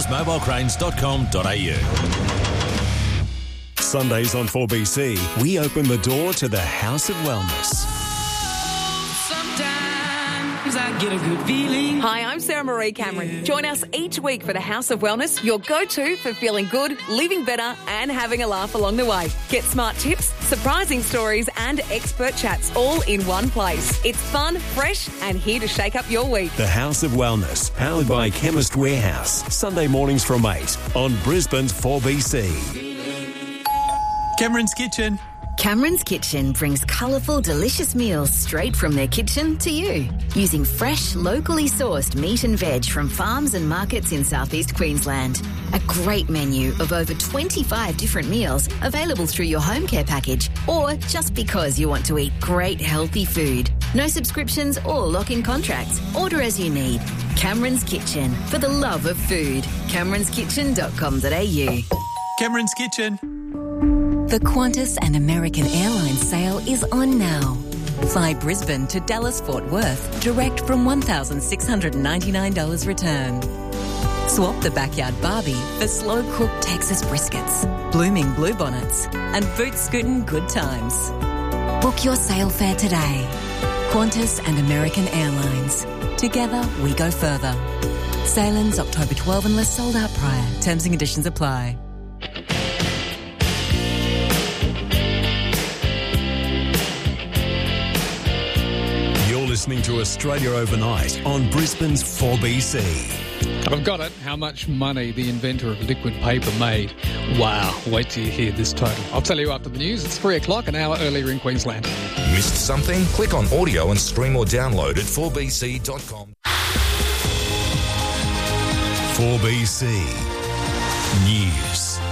LindorsMobileCranes.com.au. Sundays on 4BC, we open the door to the House of Wellness. I get a good feeling. Hi, I'm Sarah Marie Cameron. Join us each week for the House of Wellness, your go-to for feeling good, living better and having a laugh along the way. Get smart tips, surprising stories and expert chats all in one place. It's fun, fresh and here to shake up your week. The House of Wellness, powered by Chemist Warehouse. Sunday mornings from 8 on Brisbane's 4BC. Cameron's Kitchen. Cameron's Kitchen brings colourful, delicious meals straight from their kitchen to you. Using fresh, locally sourced meat and veg from farms and markets in southeast Queensland. A great menu of over 25 different meals available through your home care package or just because you want to eat great, healthy food. No subscriptions or lock-in contracts. Order as you need. Cameron's Kitchen, for the love of food. CameronsKitchen.com.au. Cameron's Kitchen. The Qantas and American Airlines sale is on now. Fly Brisbane to Dallas Fort Worth direct from $1,699 return. Swap the backyard barbie for slow-cooked Texas briskets, blooming bluebonnets and boot-scootin' good times. Book your sail fare today. Qantas and American Airlines. Together we go further. Sail ends October 12 unless sold out prior. Terms and conditions apply. Listening to Australia Overnight on Brisbane's 4BC. I've got it. How much money the inventor of liquid paper made. Wow. Wait till you hear this total. I'll tell you after the news. It's 3 o'clock, an hour earlier in Queensland. Missed something? Click on audio and stream or download at 4bc.com. 4BC News.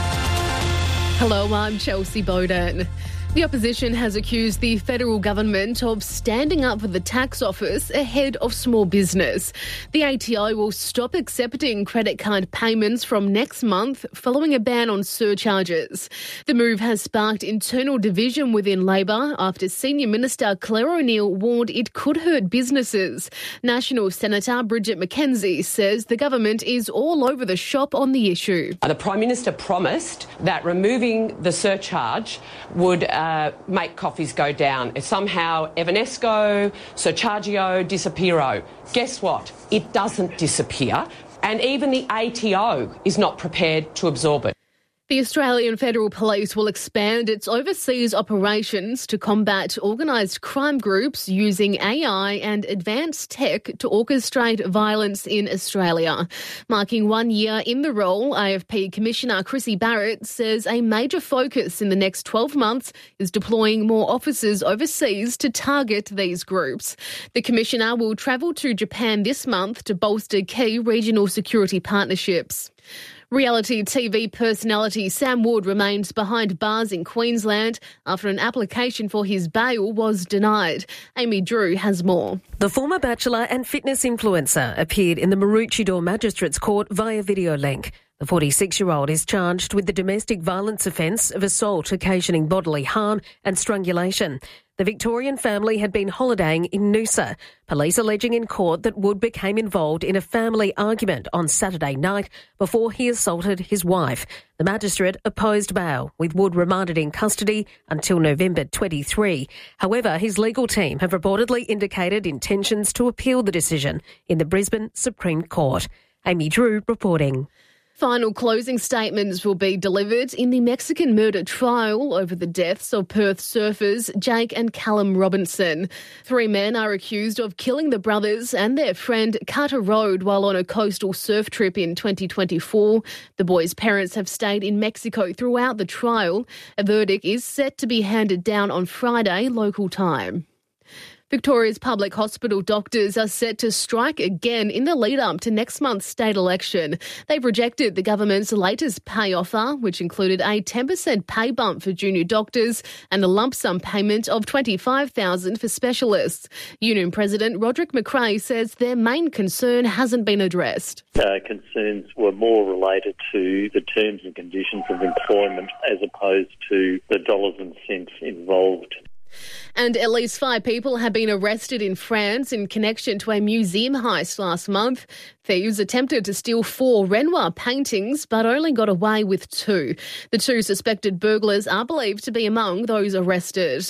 Hello, I'm Chelsea Bowden. The opposition has accused the federal government of standing up for the tax office ahead of small business. The ATO will stop accepting credit card payments from next month following a ban on surcharges. The move has sparked internal division within Labor after Senior Minister Claire O'Neill warned it could hurt businesses. National Senator Bridget McKenzie says the government is all over the shop on the issue. The Prime Minister promised that removing the surcharge would make coffees go down. It's somehow Evanesco, Surchargio, Disappearo. Guess what? It doesn't disappear, and even the ATO is not prepared to absorb it. The Australian Federal Police will expand its overseas operations to combat organised crime groups using AI and advanced tech to orchestrate violence in Australia. Marking 1 year in the role, AFP Commissioner Chrissy Barrett says a major focus in the next 12 months is deploying more officers overseas to target these groups. The Commissioner will travel to Japan this month to bolster key regional security partnerships. Reality TV personality Sam Wood remains behind bars in Queensland after an application for his bail was denied. Amy Drew has more. The former Bachelor and fitness influencer appeared in the Maroochydore Magistrates Court via video link. The 46-year-old is charged with the domestic violence offence of assault occasioning bodily harm and strangulation. The Victorian family had been holidaying in Noosa. Police alleging in court that Wood became involved in a family argument on Saturday night before he assaulted his wife. The magistrate opposed bail, with Wood remanded in custody until November 23. However, his legal team have reportedly indicated intentions to appeal the decision in the Brisbane Supreme Court. Amy Drew reporting. Final closing statements will be delivered in the Mexican murder trial over the deaths of Perth surfers Jake and Callum Robinson. 3 men are accused of killing the brothers and their friend Carter Road while on a coastal surf trip in 2024. The boys' parents have stayed in Mexico throughout the trial. A verdict is set to be handed down on Friday, local time. Victoria's public hospital doctors are set to strike again in the lead-up to next month's state election. They've rejected the government's latest pay offer, which included a 10% pay bump for junior doctors and a lump sum payment of $25,000 for specialists. Union President Roderick McRae says their main concern hasn't been addressed. Concerns were more related to the terms and conditions of employment as opposed to the dollars and cents involved. And at least 5 people have been arrested in France in connection to a museum heist last month. Thieves attempted to steal 4 Renoir paintings but only got away with 2. The 2 suspected burglars are believed to be among those arrested.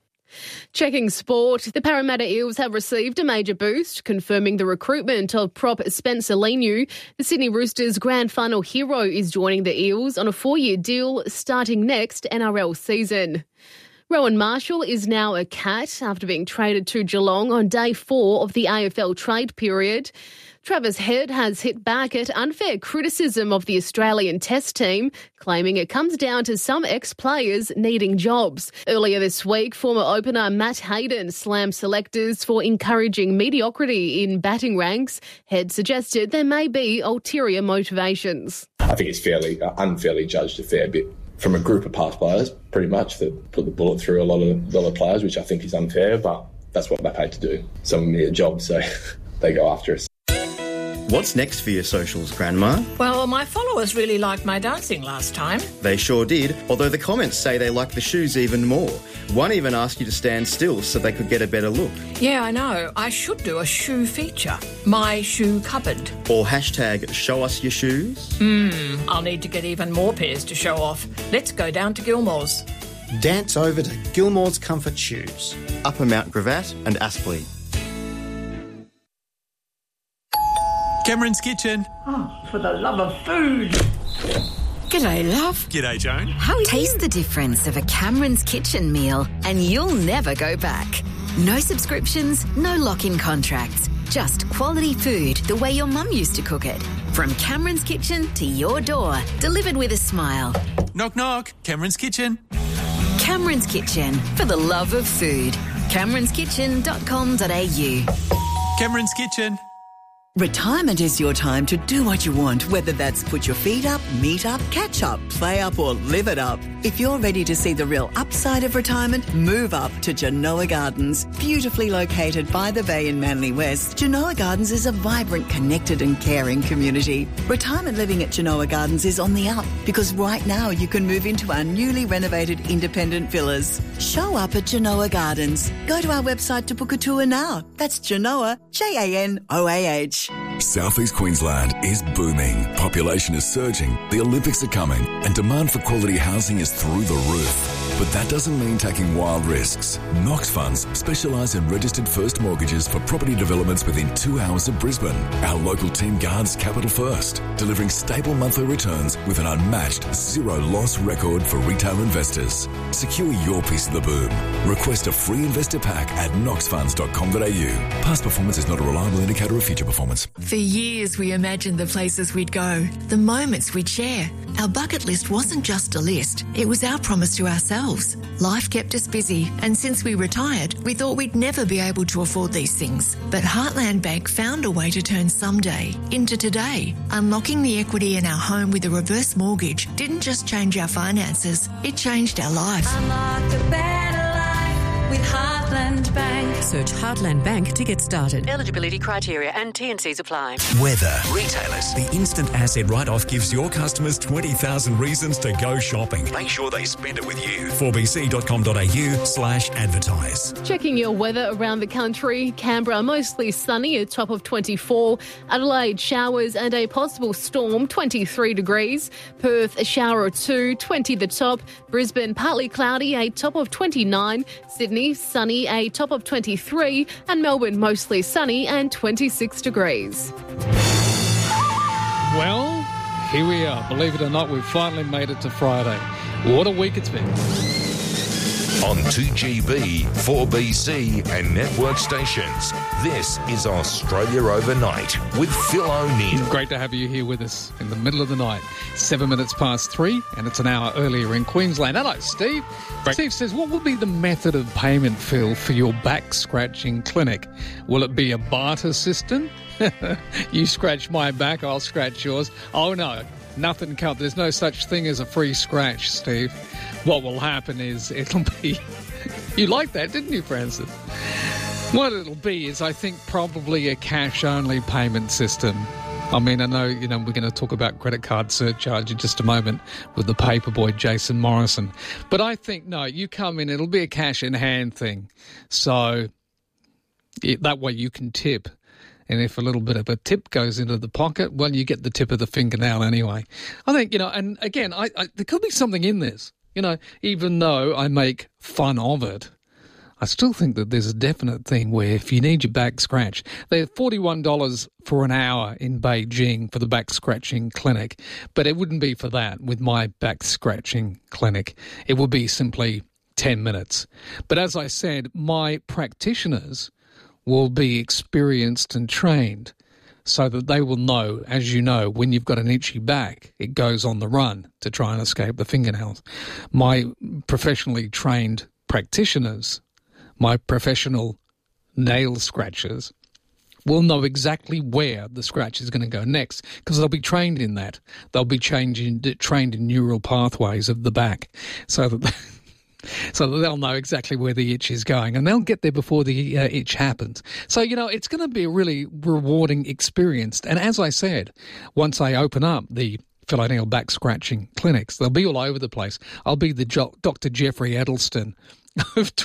Checking sport, the Parramatta Eels have received a major boost, confirming the recruitment of prop Spencer Leniu. The Sydney Roosters grand final hero is joining the Eels on a 4-year deal starting next NRL season. Rowan Marshall is now a Cat after being traded to Geelong on day 4 of the AFL trade period. Travis Head has hit back at unfair criticism of the Australian Test team, claiming it comes down to some ex-players needing jobs. Earlier this week, former opener Matt Hayden slammed selectors for encouraging mediocrity in batting ranks. Head suggested there may be ulterior motivations. I think it's unfairly judged a fair bit from a group of past players, pretty much, that put the bullet through a lot of players, which I think is unfair, but that's what they're paid to do. Some need a job, so they go after us. What's next for your socials, Grandma? Well, my followers really liked my dancing last time. They sure did, although the comments say they like the shoes even more. One even asked you to stand still so they could get a better look. Yeah, I know. I should do a shoe feature. My shoe cupboard. Or hashtag show us your shoes. I'll need to get even more pairs to show off. Let's go down to Gilmore's. Dance over to Gilmore's Comfort Shoes. Upper Mount Gravatt and Aspley. Cameron's Kitchen. Oh, for the love of food. G'day, love. G'day, Joan. How are you? Taste the difference of a Cameron's Kitchen meal and you'll never go back. No subscriptions, no lock-in contracts. Just quality food the way your mum used to cook it. From Cameron's Kitchen to your door, delivered with a smile. Knock, knock. Cameron's Kitchen. Cameron's Kitchen, for the love of food. CameronsKitchen.com.au. Cameron's Kitchen. Retirement is your time to do what you want, whether that's put your feet up, meet up, catch up, play up or live it up. If you're ready to see the real upside of retirement, move up to Genoa Gardens. Beautifully located by the bay in Manly West, Genoa Gardens is a vibrant, connected and caring community. Retirement living at Genoa Gardens is on the up because right now you can move into our newly renovated independent villas. Show up at Genoa Gardens. Go to our website to book a tour now. That's Genoa, Janoah. South East Queensland is booming. Population is surging, the Olympics are coming, and demand for quality housing is through the roof. But that doesn't mean taking wild risks. Knox Funds specialise in registered first mortgages for property developments within 2 hours of Brisbane. Our local team guards capital first, delivering stable monthly returns with an unmatched zero-loss record for retail investors. Secure your piece of the boom. Request a free investor pack at knoxfunds.com.au. Past performance is not a reliable indicator of future performance. For years, we imagined the places we'd go, the moments we'd share. Our bucket list wasn't just a list, it was our promise to ourselves. Life kept us busy, and since we retired, we thought we'd never be able to afford these things. But Heartland Bank found a way to turn someday into today. Unlocking the equity in our home with a reverse mortgage didn't just change our finances, it changed our life. Unlock a better life with Heartland Bank. Search Heartland Bank to get started. Eligibility criteria and T&Cs apply. Weather. Retailers. The instant asset write-off gives your customers 20,000 reasons to go shopping. Make sure they spend it with you. 4bc.com.au/advertise. Checking your weather around the country. Canberra, mostly sunny, a top of 24. Adelaide, showers and a possible storm, 23 degrees. Perth, a shower or two, 20 the top. Brisbane, partly cloudy, a top of 29. Sydney, sunny, a top of 23. And Melbourne, mostly sunny and 26 degrees. Well, Here we are. Believe it or not, we've finally made it to Friday. What a week it's been. On 2GB, 4BC and network stations, this is Australia Overnight with Phil O'Neill. Great to have you here with us in the middle of the night. 7 minutes past 3, and it's an hour earlier in Queensland. Hello, Steve. Right. Steve says, what will be the method of payment, Phil, for your back scratching clinic? Will it be a barter system? You scratch my back, I'll scratch yours. Oh, no. Nothing comes. There's no such thing as a free scratch, Steve. What will happen is it'll be... You liked that, didn't you, Francis? What it'll be is, I think, probably a cash-only payment system. I mean, I know, we're going to talk about credit card surcharge in just a moment with the paperboy Jason Morrison. But I think, no, you come in, it'll be a cash-in-hand thing. So that way you can tip. And if a little bit of a tip goes into the pocket, well, you get the tip of the fingernail anyway. I think, and again, there could be something in this. Even though I make fun of it, I still think that there's a definite thing where if you need your back scratched, they're $41 for an hour in Beijing for the back scratching clinic. But it wouldn't be for that with my back scratching clinic. It would be simply 10 minutes. But as I said, my practitioners will be experienced and trained so that they will know, as you know, when you've got an itchy back, it goes on the run to try and escape the fingernails. My professionally trained practitioners, my professional nail scratchers, will know exactly where the scratch is going to go next because they'll be trained in that. They'll be trained in neural pathways of the back so that they'll know exactly where the itch is going and they'll get there before the itch happens. So, it's going to be a really rewarding experience. And as I said, once I open up the Phil O'Neill back scratching clinics, they'll be all over the place. I'll be the Dr. Jeffrey Edelston of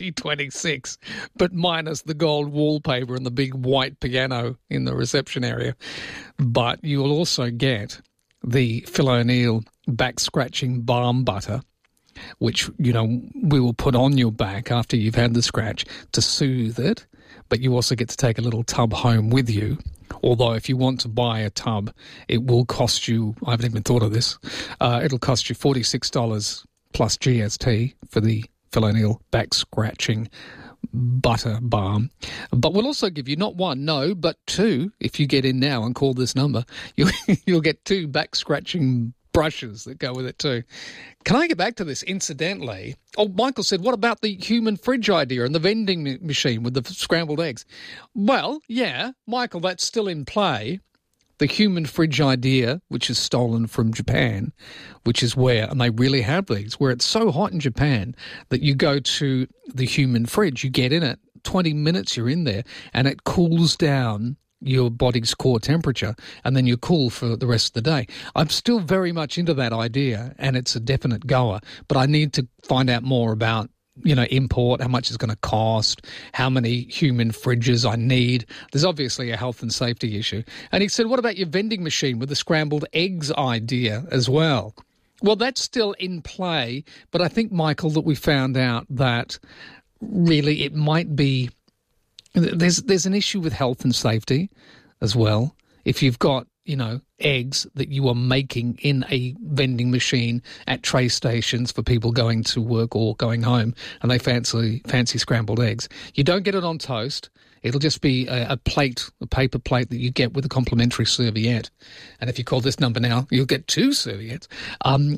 2026, but minus the gold wallpaper and the big white piano in the reception area. But you will also get the Phil O'Neill back scratching balm butter, which, we will put on your back after you've had the scratch to soothe it, but you also get to take a little tub home with you. Although if you want to buy a tub, it will cost you, I haven't even thought of this, it'll cost you $46 plus GST for the Phil O'Neill back scratching butter balm. But we'll also give you not one, no, but two, if you get in now and call this number, you'll get 2 back scratching brushes that go with it too. Can I get back to this incidentally? Oh, Michael said, what about the human fridge idea and the vending machine with the scrambled eggs? Well, yeah, Michael, that's still in play. The human fridge idea, which is stolen from Japan, which is where, and they really have these, where it's so hot in Japan that you go to the human fridge, you get in it, 20 minutes you're in there, and it cools down your body's core temperature, and then you're cool for the rest of the day. I'm still very much into that idea, and it's a definite goer, but I need to find out more about, import, how much it's going to cost, how many human fridges I need. There's obviously a health and safety issue. And he said, what about your vending machine with the scrambled eggs idea as well? Well, that's still in play, but I think, Michael, that we found out that really it might be... There's an issue with health and safety as well. If you've got, eggs that you are making in a vending machine at tray stations for people going to work or going home and they fancy scrambled eggs, you don't get it on toast. It'll just be a paper plate that you get with a complimentary serviette. And if you call this number now, you'll get 2 serviettes. I'm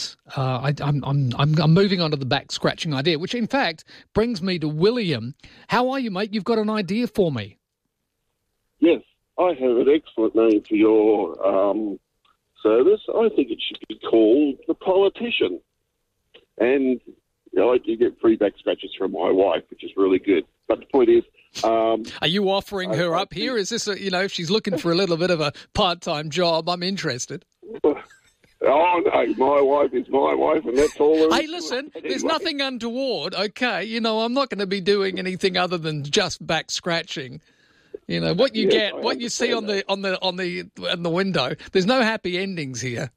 moving on to the back scratching idea, which in fact brings me to William. How are you, mate? You've got an idea for me. Yes, I have an excellent name for your service. I think it should be called The Politician. And I do get free back scratches from my wife, which is really good. But the point is... are you offering her up here? Is this, if she's looking for a little bit of a part-time job, I'm interested. Oh, no, my wife is my wife, and that's all. Hey, listen, there's nothing untoward, okay? I'm not going to be doing anything other than just back scratching. What you get, what you see on the window. There's no happy endings here.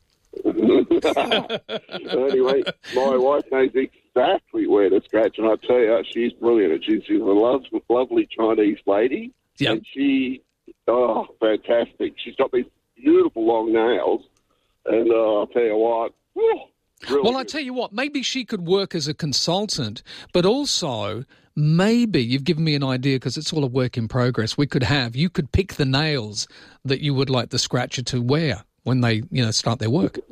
Anyway, my wife knows exactly where to scratch, and I tell you, she's brilliant. She's a lovely Chinese lady, and fantastic. She's got these beautiful long nails. And I'll tell you what, really well, I tell you what, maybe she could work as a consultant, but also maybe, you've given me an idea because it's all a work in progress, you could pick the nails that you would like the scratcher to wear when they, start their work.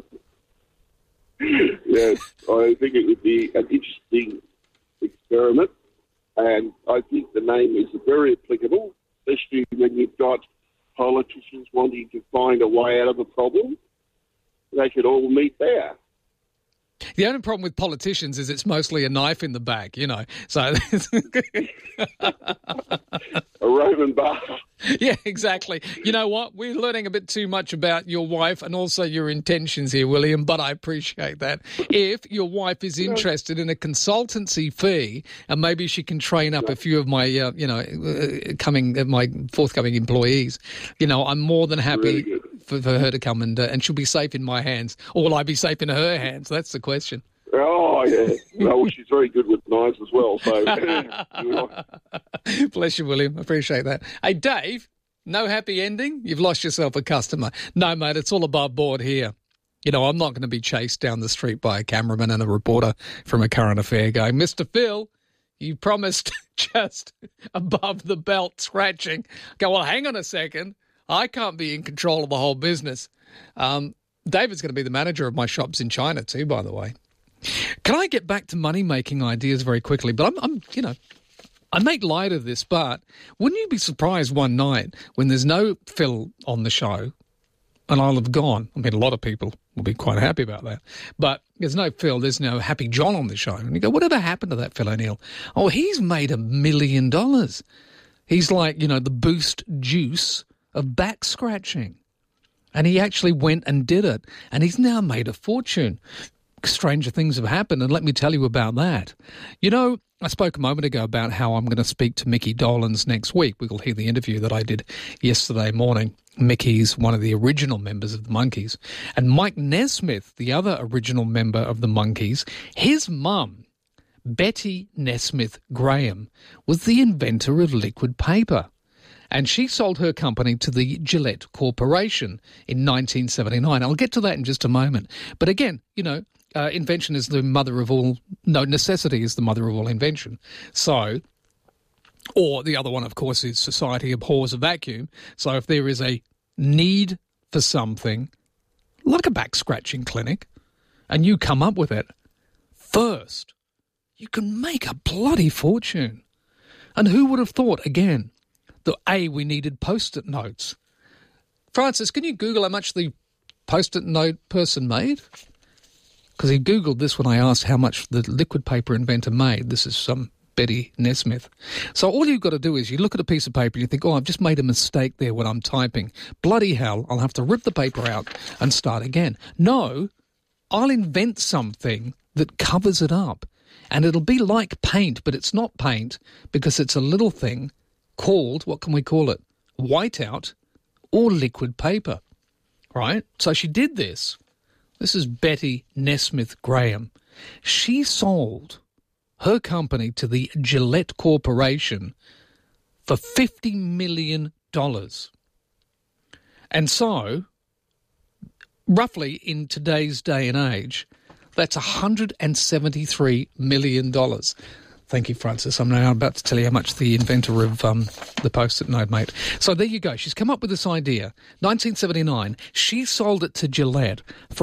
Yes, I think it would be an interesting experiment, and I think the name is very applicable, especially when you've got politicians wanting to find a way out of a problem. They could all meet there. The only problem with politicians is it's mostly a knife in the back, so... A Roman bar. Yeah, exactly. You know what? We're learning a bit too much about your wife and also your intentions here, William, but I appreciate that. If your wife is interested in a consultancy fee, and maybe she can train up a few of my, my forthcoming employees, I'm more than happy for her to come and she'll be safe in my hands. Or will I be safe in her hands? That's the question. Oh, yeah. Well, she's very good with knives as well. So, bless you, William. Appreciate that. Hey, Dave, no happy ending? You've lost yourself a customer. No, mate, it's all above board here. I'm not going to be chased down the street by a cameraman and a reporter from a current affair going, Mr. Phil, you promised just above the belt scratching. Go, well, hang on a second. I can't be in control of the whole business. David's going to be the manager of my shops in China too, by the way. Can I get back to money-making ideas very quickly? But I make light of this, but wouldn't you be surprised one night when there's no Phil on the show and I'll have gone? I mean, a lot of people will be quite happy about that. But there's no Phil, there's no Happy John on the show. And you go, whatever happened to that Phil O'Neill? Oh, he's made $1 million. He's like, the Boost Juice of back scratching. And he actually went and did it. And he's now made a fortune. Stranger things have happened, and let me tell you about that. I spoke a moment ago about how I'm going to speak to Mickey Dolenz next week. We will hear the interview that I did yesterday morning. Mickey's one of the original members of the Monkees. And Mike Nesmith, the other original member of the Monkees, his mum, Betty Nesmith Graham, was the inventor of liquid paper. And she sold her company to the Gillette Corporation in 1979. I'll get to that in just a moment. But again, invention is the mother of all... No, necessity is the mother of all invention. So, or the other one, of course, is society abhors a vacuum. So if there is a need for something, like a back-scratching clinic, and you come up with it, first, you can make a bloody fortune. And who would have thought, again, that, we needed Post-it notes. Francis, can you Google how much the Post-it note person made? Because he Googled this when I asked how much the liquid paper inventor made. This is Betty Nesmith. So all you've got to do is you look at a piece of paper and you think, I've just made a mistake there when I'm typing. Bloody hell, I'll have to rip the paper out and start again. No, I'll invent something that covers it up. And it'll be like paint, but it's not paint because it's a little thing called, what can we call it? Whiteout or liquid paper, right? So she did this. This is Betty Nesmith Graham. She sold her company to the Gillette Corporation for $50 million. And so, roughly in today's day and age, that's $173 million. Thank you, Francis. I'm now about to tell you how much the inventor of the Post-it note made. So there you go. She's come up with this idea. 1979, she sold it to Gillette for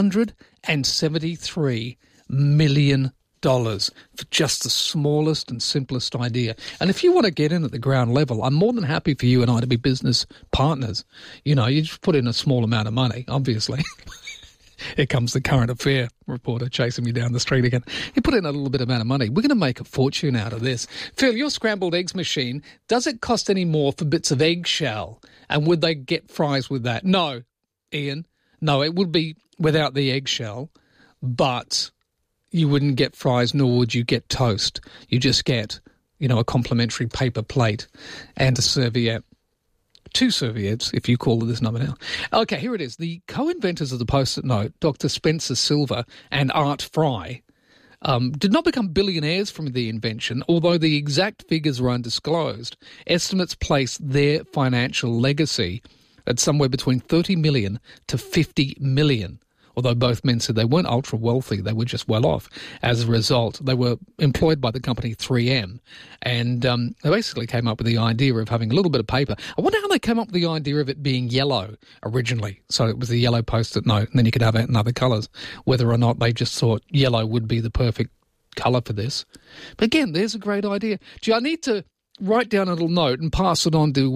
$173 million for just the smallest and simplest idea. And if you want to get in at the ground level, I'm more than happy for you and I to be business partners. You just put in a small amount of money, obviously. Here comes the current affair reporter chasing me down the street again. You put in a little bit amount of money. We're going to make a fortune out of this. Phil, your scrambled eggs machine, does it cost any more for bits of eggshell? And would they get fries with that? No, Ian. No, it would be without the eggshell, but you wouldn't get fries, nor would you get toast. You just get, a complimentary paper plate and a serviette. 2 serviettes, if you call it this number now. Okay, here it is. The co-inventors of the Post-it note, Dr. Spencer Silver and Art Fry, did not become billionaires from the invention, although the exact figures were undisclosed. Estimates place their financial legacy at somewhere between 30 million to 50 million. Although both men said they weren't ultra wealthy, they were just well off. As a result, they were employed by the company 3M, and they basically came up with the idea of having a little bit of paper. I wonder how they came up with the idea of it being yellow originally. So it was the yellow Post-it note, and then you could have it in other colours. Whether or not they just thought yellow would be the perfect colour for this. But again, there's a great idea. Gee, I need to write down a little note and pass it on to,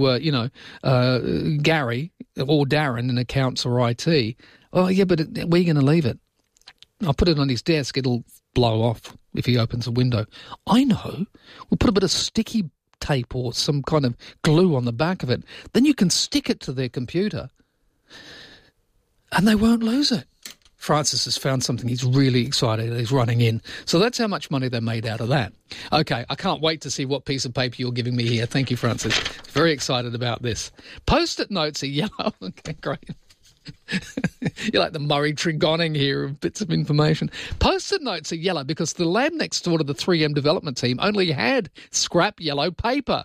Gary or Darren in accounts or IT. Oh, yeah, but where are you going to leave it? I'll put it on his desk. It'll blow off if he opens a window. I know. We'll put a bit of sticky tape or some kind of glue on the back of it. Then you can stick it to their computer and they won't lose it. Francis has found something he's really excited. He's running in. So that's how much money they made out of that. Okay, I can't wait to see what piece of paper you're giving me here. Thank you, Francis. Very excited about this. Post-it notes are yellow. Okay, great. You're like the Murray Tregoning here of bits of information. Post-it notes are yellow because the lab next door to the 3M development team only had scrap yellow paper.